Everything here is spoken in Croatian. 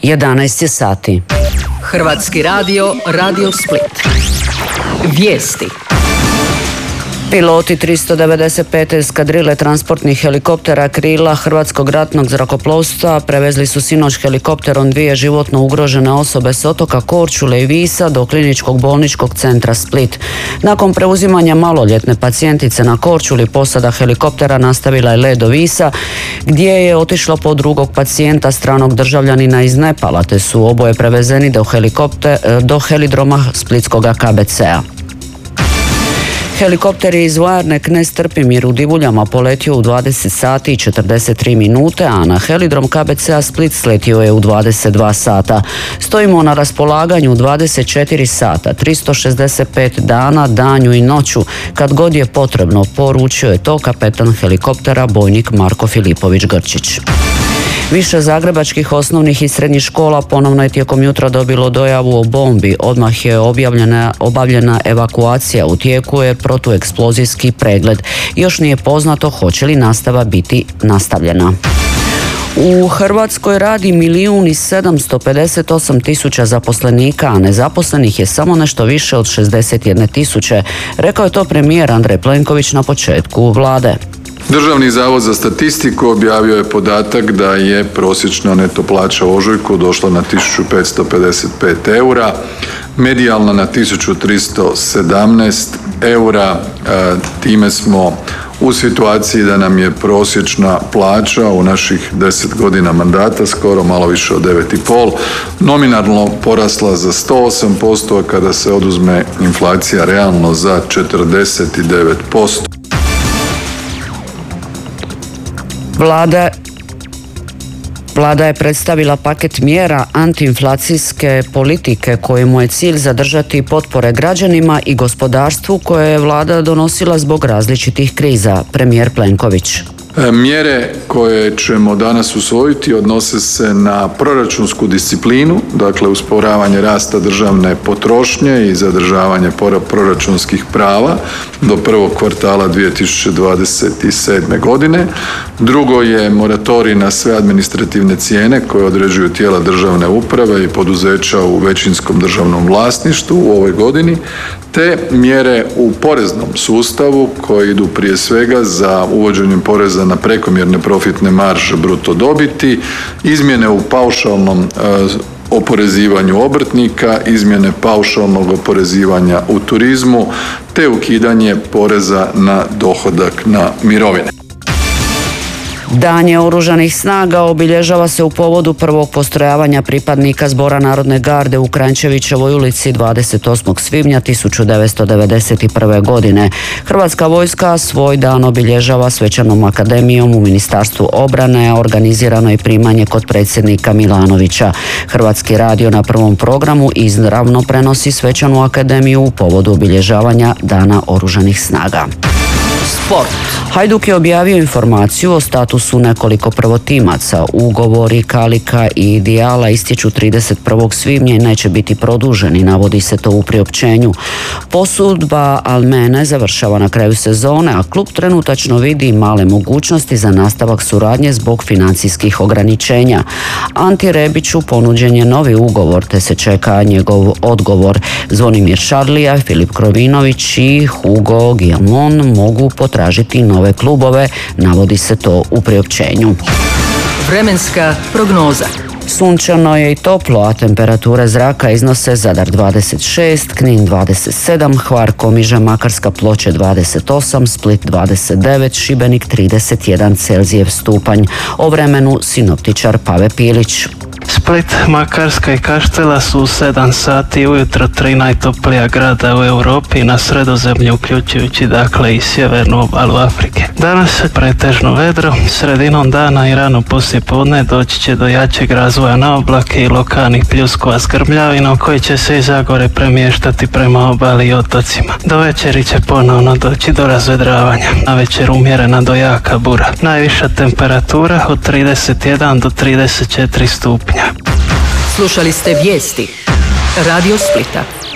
11 je sati. Hrvatski radio, Radio Split. Vijesti. Piloti 395. eskadrile transportnih helikoptera krila Hrvatskog ratnog zrakoplovstva prevezli su sinoć helikopterom 2 životno ugrožene osobe s otoka Korčule i Visa do kliničkog bolničkog centra Split. Nakon preuzimanja maloljetne pacijentice na Korčuli, posada helikoptera nastavila je let do Visa, gdje je otišlo po drugog pacijenta, stranog državljanina iz Nepala, te su oboje prevezeni do helidroma splitskog KBC-a. Helikopter je iz vojarne Knez Trpimir u Divuljama poletio u 20 sati i 43 minute, a na helidrom KBC-a Split sletio je u 22 sata. Stojimo na raspolaganju 24 sata, 365 dana, danju i noću, kad god je potrebno, poručio je to kapetan helikoptera bojnik Marko Filipović Grčić. Više zagrebačkih osnovnih i srednjih škola ponovno je tijekom jutra dobilo dojavu o bombi. Odmah je obavljena evakuacija, u tijeku je protueksplozijski pregled. Još nije poznato hoće li nastava biti nastavljena. U Hrvatskoj radi 1.758.000 zaposlenika, a nezaposlenih je samo nešto više od 61.000. Rekao je to premijer Andrej Plenković na početku Vlade. Državni zavod za statistiku objavio je podatak da je prosječna neto plaća u ožujku došla na 1.555 eura, medijalna na 1.317 eura. Time smo u situaciji da nam je prosječna plaća u naših 10 godina mandata, skoro malo više od 9,5, nominalno porasla za 108%, a kada se oduzme inflacija realno za 49%. Vlada je predstavila paket mjera antiinflacijske politike kojemu je cilj zadržati potpore građanima i gospodarstvu koje je vlada donosila zbog različitih kriza. Premijer Plenković. Mjere koje ćemo danas usvojiti odnose se na proračunsku disciplinu, dakle usporavanje rasta državne potrošnje i zadržavanje proračunskih prava do prvog kvartala 2027. godine. Drugo je moratorij na sve administrativne cijene koje određuju tijela državne uprave i poduzeća u većinskom državnom vlasništvu u ovoj godini, te mjere u poreznom sustavu koje idu prije svega za uvođenjem poreza na prekomjerne profitne marže bruto dobiti, izmjene u paušalnom oporezivanju obrtnika, izmjene paušalnog oporezivanja u turizmu, te ukidanje poreza na dohodak na mirovine. Dan Oružanih snaga obilježava se u povodu prvog postrojavanja pripadnika Zbora Narodne garde u Kranjčevićevoj ulici 28. svibnja 1991. godine. Hrvatska vojska svoj dan obilježava svečanom akademijom u Ministarstvu obrane, organizirano je primanje kod predsjednika Milanovića. Hrvatski radio na prvom programu izravno prenosi svečanu akademiju u povodu obilježavanja Dana Oružanih snaga. Sport. Hajduk je objavio informaciju o statusu nekoliko prvotimaca. Ugovori Kalika i Dijala istječu 31. svibnja i neće biti produženi, navodi se to u priopćenju. Posudba Almene završava na kraju sezone, a klub trenutačno vidi male mogućnosti za nastavak suradnje zbog financijskih ograničenja. Anti Rebiću ponuđen je novi ugovor, te se čeka njegov odgovor. Zvonimir Šarlija, Filip Krovinović i Hugo Guillamon mogu potražiti nove klubove, navodi se to u priopćenju. Vremenska prognoza. Sunčano je i toplo, a temperature zraka iznose Zadar 26, Knin 27, Hvar, Komiža, Makarska, Ploče 28, Split 29, Šibenik 31 Celzijev stupanj. O vremenu sinoptičar Pave Pilić. Split, Makarska i Kaštela su u 7 sati ujutro 3 najtoplija grada u Europi i na Sredozemlju, uključujući dakle i sjevernu obalu Afrike. Danas je pretežno vedro, sredinom dana i rano poslijepodne doći će do jačeg razvoja na oblake i lokalnih pljuskova s grmljavinom koji će se iz Zagore premještati prema obali i otocima. Do večeri će ponovno doći do razvedravanja. Na večer umjerena do jaka bura. Najviša temperatura od 31 do 34 stupnja. Slušali ste vijesti Radio Splita.